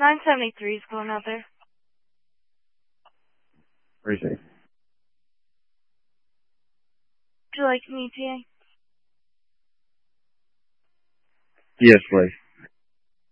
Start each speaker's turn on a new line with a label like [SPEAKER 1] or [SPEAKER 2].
[SPEAKER 1] 973 is going out there.
[SPEAKER 2] Appreciate it.
[SPEAKER 1] Would you like an ETA?
[SPEAKER 2] Yes, please.